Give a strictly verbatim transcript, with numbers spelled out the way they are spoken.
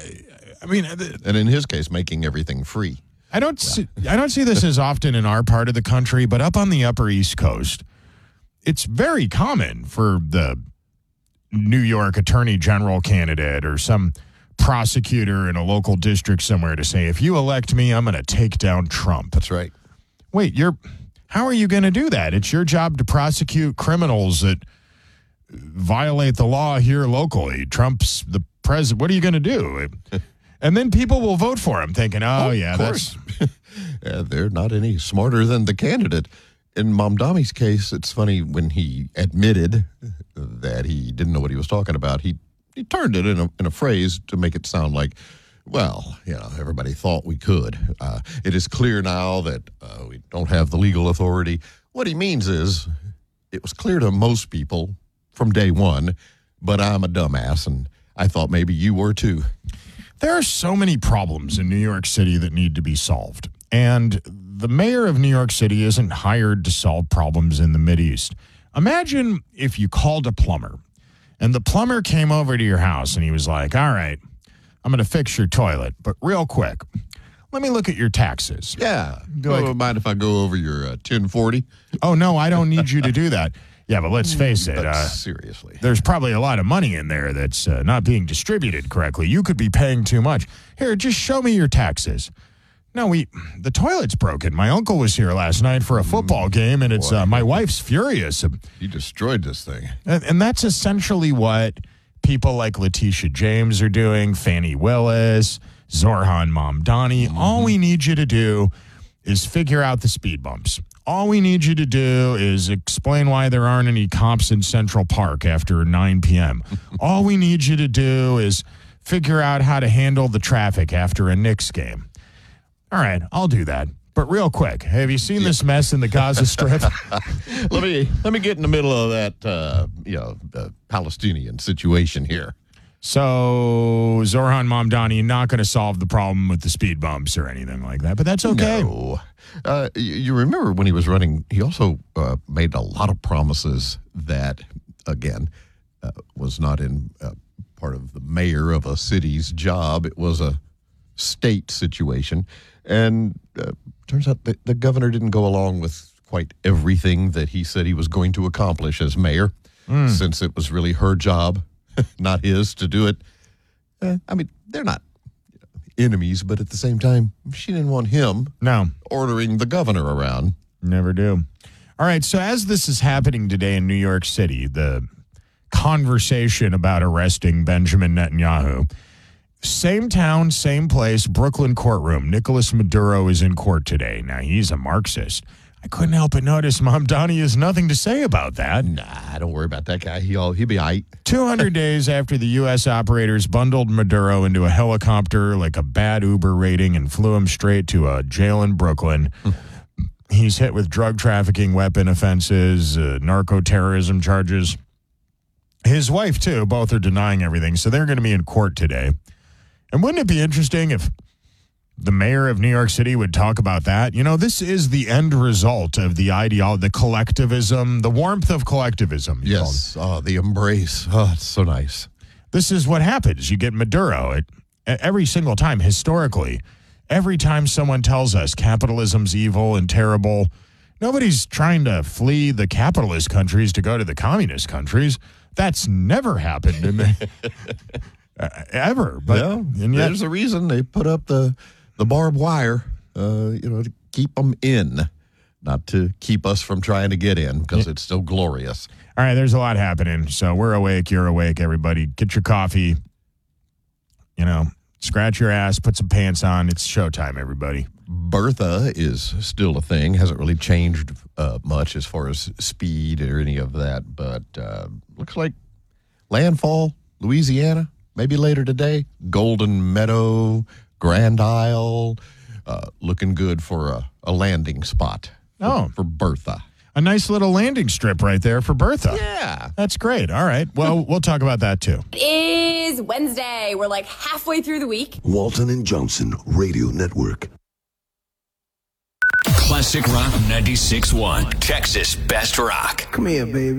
I mean, the, and in his case, making everything free. I don't see, I don't see this as often in our part of the country, but up on the Upper East Coast, it's very common for the New York Attorney General candidate or some prosecutor in a local district somewhere to say, if you elect me, I'm going to take down Trump. That's right. Wait, you're how are you going to do that? It's your job to prosecute criminals that violate the law here locally. Trump's the president. What are you going to do? And then people will vote for him thinking, oh, oh yeah, that's... yeah, they're not any smarter than the candidate. In Mamdani's case, it's funny, when he admitted that he didn't know what he was talking about, he, he turned it in a, in a phrase to make it sound like, well, you know, everybody thought we could. Uh, it is clear now that uh, we don't have the legal authority. What he means is, it was clear to most people from day one, but I'm a dumbass, and I thought maybe you were too. There are so many problems in New York City that need to be solved. And the mayor of New York City isn't hired to solve problems in the Mideast. Imagine if you called a plumber and the plumber came over to your house and he was like, all right, I'm going to fix your toilet, but real quick, let me look at your taxes. Yeah. Like, don't mind if I go over your uh, ten forty? Oh, no, I don't need you to do that. Yeah, but let's face it. But uh, seriously. There's probably a lot of money in there that's uh, not being distributed correctly. You could be paying too much. Here, just show me your taxes. No, we the toilet's broken. My uncle was here last night for a football game, and it's uh, my wife's furious. He destroyed this thing. And, and that's essentially what people like Letitia James are doing, Fannie Willis, Zorhan Mamdani. Mm-hmm. All we need you to do is figure out the speed bumps. All we need you to do is explain why there aren't any cops in Central Park after nine p.m. All we need you to do is figure out how to handle the traffic after a Knicks game. All right, I'll do that. But real quick, have you seen this mess in the Gaza Strip? let me let me get in the middle of that uh, you know, uh, Palestinian situation here. So Zorhan Mamdani not going to solve the problem with the speed bumps or anything like that, but that's okay. No. Uh, you, you remember when he was running, he also uh, made a lot of promises that, again, uh, was not in uh, part of the mayor of a city's job. It was a state situation. And uh, turns out that the governor didn't go along with quite everything that he said he was going to accomplish as mayor, mm. since it was really her job, not his, to do it. Uh, I mean, they're not enemies, but at the same time, she didn't want him no. ordering the governor around. Never do. All right, so as this is happening today in New York City, the conversation about arresting Benjamin Netanyahu, same town, same place, Brooklyn courtroom. Nicolas Maduro is in court today. Now, he's a Marxist. I couldn't help but notice Mamdani has nothing to say about that. Nah, don't worry about that guy. He'll, he'll be all right. two hundred days after the U S operators bundled Maduro into a helicopter like a bad Uber rating and flew him straight to a jail in Brooklyn. He's hit with drug trafficking, weapon offenses, uh, narco-terrorism charges. His wife, too, both are denying everything, so they're going to be in court today. And wouldn't it be interesting if the mayor of New York City would talk about that? You know, this is the end result of the ideology, the collectivism, the warmth of collectivism. Yes, oh, the embrace. Oh, it's so nice. This is what happens. You get Maduro at, at every single time, historically. Every time someone tells us capitalism's evil and terrible, nobody's trying to flee the capitalist countries to go to the communist countries. That's never happened in the, uh, ever. But yeah, and yet, there's a reason they put up the the barbed wire, uh, you know, to keep them in, not to keep us from trying to get in, because it's so glorious. All right, there's a lot happening. So we're awake, you're awake, everybody. Get your coffee, you know, scratch your ass, put some pants on. It's showtime, everybody. Bertha is still a thing. Hasn't really changed uh, much as far as speed or any of that, but uh, looks like landfall, Louisiana, maybe later today. Golden Meadow, Grand Isle, uh, looking good for a, a landing spot for, oh. for Bertha. A nice little landing strip right there for Bertha. Yeah. That's great. All right. Well, we'll talk about that, too. It is Wednesday. We're like halfway through the week. Walton and Johnson Radio Network. Classic Rock ninety-six point one, Texas Best Rock. Come here, baby.